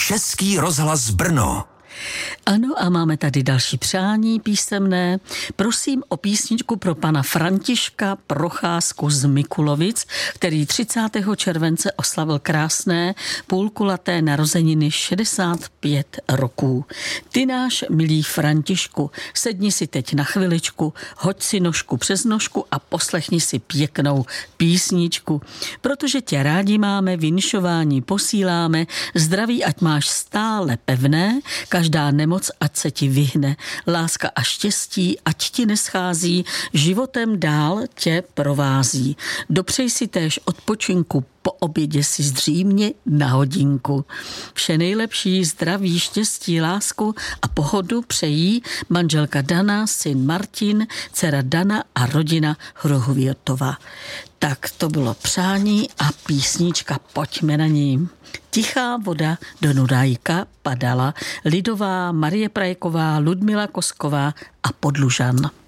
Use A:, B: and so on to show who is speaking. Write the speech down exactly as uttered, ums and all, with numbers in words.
A: Český rozhlas Brno.
B: Ano, a máme tady další přání písemné. Prosím o písničku pro pana Františka Procházku z Mikulovic, který třicátého července oslavil krásné půlkulaté narozeniny šedesát pět roků. Ty náš milý Františku, sedni si teď na chviličku, hoď si nožku přes nožku a poslechni si pěknou písničku. Protože tě rádi máme, vinšování posíláme, zdraví ať máš stále pevné, každá nemoc ať se ti vyhne, láska a štěstí ať ti neschází, životem dál tě provází. Dopřej si též odpočinku, po obědě si zdřímni na hodinku. Vše nejlepší, zdraví, štěstí, lásku a pohodu přejí manželka Dana, syn Martin, dcera Dana a rodina Hrohvětova. Tak to bylo přání a písnička, pojďme na ní. Tichá voda do Nurajka padala, Lidová, Marie Prajková, Ludmila Kosková a Podlužan.